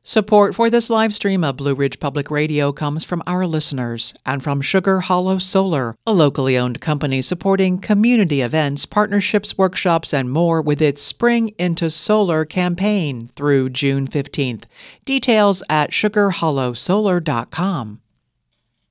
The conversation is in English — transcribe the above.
Support for this live stream of Blue Ridge Public Radio comes from our listeners and from Sugar Hollow Solar, a locally owned company supporting community events, partnerships, workshops, and more with its Spring into Solar campaign through June 15th. Details at sugarhollowsolar.com.